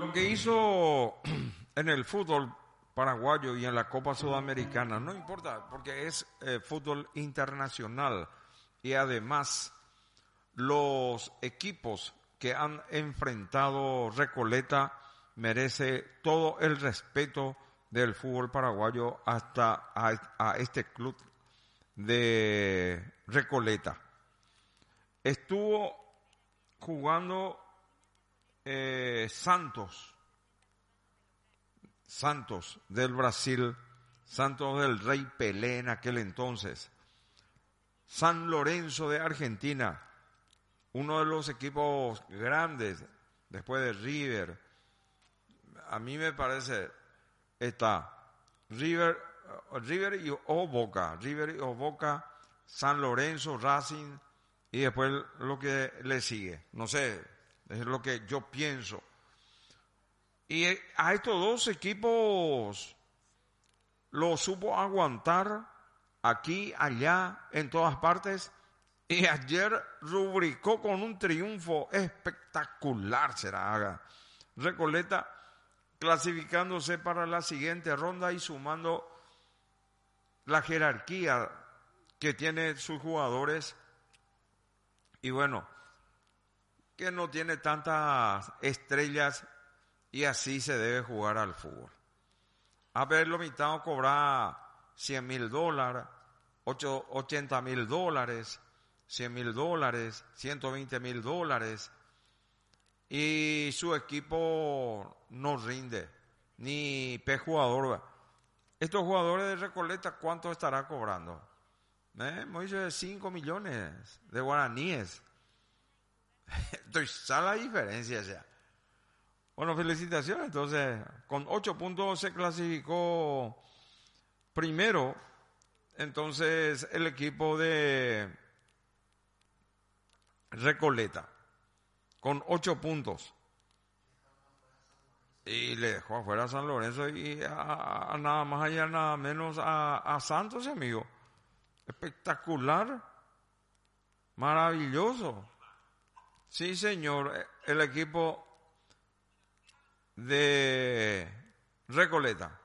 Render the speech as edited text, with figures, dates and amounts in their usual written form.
Lo que hizo en el fútbol paraguayo y en la Copa Sudamericana, no importa, porque es fútbol internacional y además los equipos que han enfrentado Recoleta merece todo el respeto del fútbol paraguayo hasta a este club de Recoleta. Estuvo jugando Santos del Brasil, Santos del Rey Pelé en aquel entonces, San Lorenzo de Argentina, uno de los equipos grandes después de River. A mí me parece está River y Boca, San Lorenzo, Racing y después lo que le sigue. No sé, es lo que yo pienso. Y a estos dos equipos los supo aguantar aquí, allá, en todas partes. Y ayer rubricó con un triunfo espectacular, será Recoleta, clasificándose para la siguiente ronda y sumando la jerarquía que tiene sus jugadores. Y bueno, que no tiene tantas estrellas y así se debe jugar al fútbol. Haberlo mitad cobrar $100,000, $80,000, $100,000, $120,000 y su equipo no rinde, ni jugador. Estos jugadores de Recoleta, ¿cuánto estará cobrando? Me dice 5 millones de guaraníes. Entonces, ¿sabe la diferencia ya? Bueno, felicitaciones. Entonces, con 8 puntos se clasificó primero. Entonces, el equipo de Recoleta, con 8 puntos. Y le dejó afuera a San Lorenzo y a nada más allá, nada menos a Santos, amigo. Espectacular. Maravilloso. Sí, señor. El equipo de Recoleta.